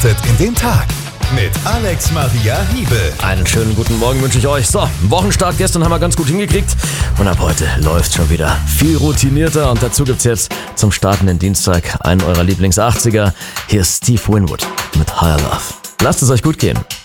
In den Tag mit Alex Maria Hiebel. Einen schönen guten Morgen wünsche ich euch. So, Wochenstart gestern haben wir ganz gut hingekriegt und ab heute läuft schon wieder viel routinierter und dazu gibt's jetzt zum startenden Dienstag einen eurer Lieblings-80er. Hier ist Steve Winwood mit Higher Love. Lasst es euch gut gehen.